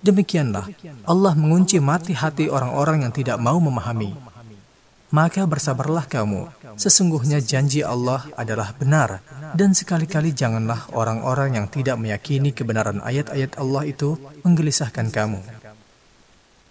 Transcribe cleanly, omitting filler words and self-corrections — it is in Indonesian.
Demikianlah Allah mengunci mati hati orang-orang yang tidak mau memahami. Maka bersabarlah kamu, sesungguhnya janji Allah adalah benar, dan sekali-kali janganlah orang-orang yang tidak meyakini kebenaran ayat-ayat Allah itu menggelisahkan kamu.